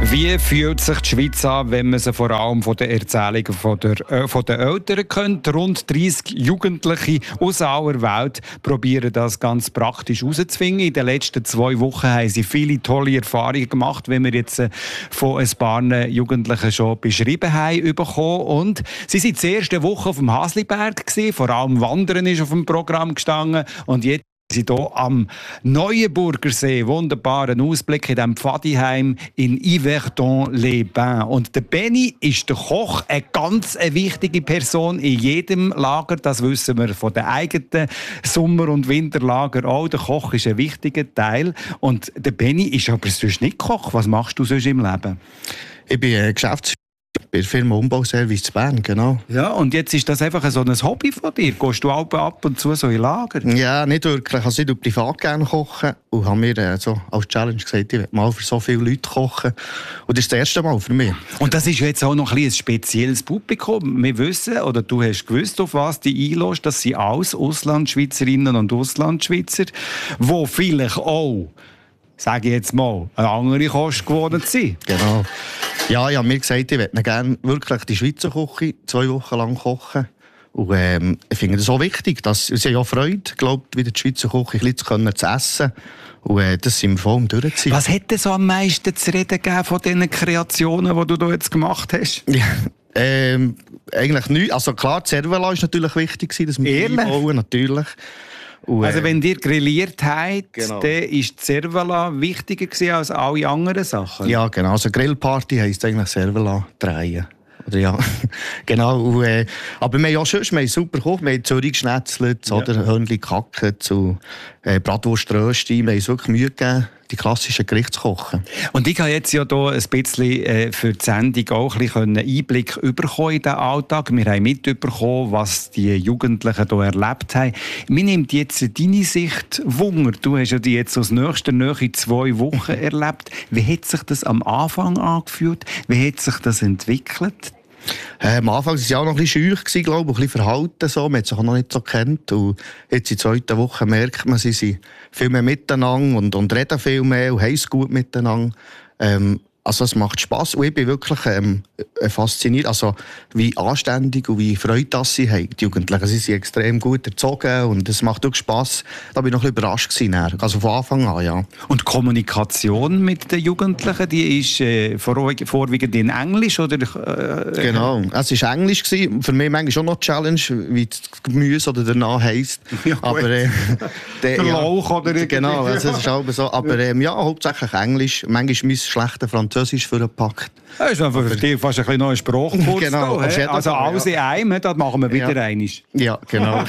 Wie fühlt sich die Schweiz an, wenn man sie vor allem von den Erzählungen von den Eltern kennt? Rund 30 Jugendliche aus aller Welt probieren das ganz praktisch herauszufinden. In den letzten 2 Wochen haben sie viele tolle Erfahrungen gemacht, wie wir jetzt von ein paar Jugendlichen schon beschrieben haben bekommen. Und sie waren die erste Woche auf dem Hasliberg gewesen. Vor allem Wandern ist auf dem Programm gestanden. Und jetzt sind hier am Neuenburgersee, wunderbaren Ausblick in diesem Pfadiheim in Yverdon-les-Bains. Und der Benny ist der Koch, eine ganz wichtige Person in jedem Lager. Das wissen wir von den eigenen Sommer- und Winterlager auch. Der Koch ist ein wichtiger Teil. Und der Benny ist aber sonst nicht Koch. Was machst du sonst im Leben? Ich bin Geschäftsführer bei der Firma Umbauservice zu Bern, genau. Ja, und jetzt ist das einfach so ein Hobby von dir? Gehst du ab und zu so in Lager? Ja, nicht wirklich. Also ich tue privat gerne kochen und habe mir so als Challenge gesagt, ich will mal für so viele Leute kochen. Und das ist das erste Mal für mich. Und das ist jetzt auch noch ein spezielles Publikum. Wir wissen, oder du hast gewusst, auf was du einlässt, das sind alles Auslandschweizerinnen und Auslandschweizer, die vielleicht auch, sage ich jetzt mal, eine andere Kost gewohnt sind. Genau. Ja, ich habe mir gesagt, ich möchte gerne wirklich die Schweizer Küche 2 Wochen lang kochen. Und ich finde das so wichtig, dass sie haben ja Freude, glaubt, wieder die Schweizer Küche ein bisschen zu essen. Und das sind wir voll am Durchziehen. Was hat denn so am meisten zu reden gegeben von diesen Kreationen, die du da jetzt gemacht hast? Ja, eigentlich nichts. Also klar, die Cervela war natürlich wichtig, dass wir einbauen, natürlich. Und, also wenn ihr grilliert habt, genau, dann war die Cervela wichtiger als alle anderen Sachen? Ja, genau. Also Grillparty heisst eigentlich Cervela drehen. Oder ja, genau. Und, aber wir haben ja schon super gekocht. Wir haben Zürich geschnetzelt, oder Hörnchen gehackt, zu Bratwurströsti. Wir haben uns wirklich Mühe gegeben, die klassischen Gerichte zu kochen. Und ich habe jetzt ja hier ein bisschen für die Sendung auch ein bisschen Einblick bekommen in den Alltag. Wir haben mitbekommen, was die Jugendlichen hier erlebt haben. Mir nimmt jetzt deine Sicht Wunder. Du hast ja die jetzt aus nächster Nähe 2 Wochen erlebt. Wie hat sich das am Anfang angefühlt? Wie hat sich das entwickelt? Am Anfang war es ja auch noch ein bisschen scheu, glaube ich, ein bisschen verhalten. So. Man hat sich auch noch nicht so gekannt. Und jetzt in der 2. Woche merkt man, sie sind viel mehr miteinander und reden viel mehr und haben es gut miteinander. Also es macht Spass und ich bin wirklich fasziniert, also wie anständig und wie Freude sie haben, die Jugendlichen. Sie sind extrem gut erzogen und es macht wirklich Spass. Da bin ich noch ein bisschen überrascht gewesen, also von Anfang an, ja. Und die Kommunikation mit den Jugendlichen, die ist vorwiegend in Englisch, oder? Genau, es war Englisch gewesen. Für mich manchmal schon noch eine Challenge, wie das Gemüse oder danach heisst. Ja, aber der Lauch oder irgendwie. Genau, also es ist auch so. Aber ja, hauptsächlich Englisch. Manchmal mein schlechter Französisch vorgepackt. Das ist einfach für dich fast ein bisschen neuer Sprachkurs. Genau, also alles in einem, das machen wir wieder einmal. Ja, genau.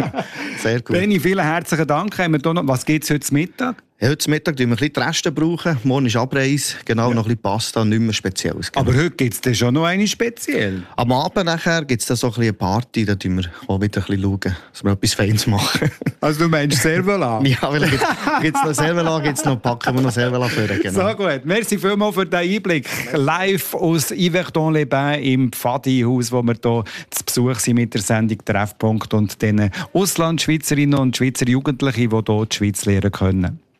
Sehr gut. Benni, vielen herzlichen Dank. Was gibt es heute Mittag? Ja, heute Mittag brauchen wir ein bisschen die Reste brauchen. Morgen ist Abreise, genau, noch ein bisschen Pasta, nicht mehr Spezielles. Genau. Aber heute gibt es schon noch eine speziell. Am Abend nachher gibt es dann so ein bisschen eine Party, da schauen wir auch wieder ein bisschen, dass wir etwas Feines machen. Also du meinst Cervela? Ja, weil gibt es noch Cervela, packen wir noch Cervela für. Genau. So gut, merci vielmals für den Einblick. Live aus Yverdon-les-Bains im Pfadi-Haus, wo wir hier zu Besuch sind mit der Sendung Treffpunkt und den Auslandschweizerinnen und Schweizer Jugendlichen, die hier die Schweiz lernen können.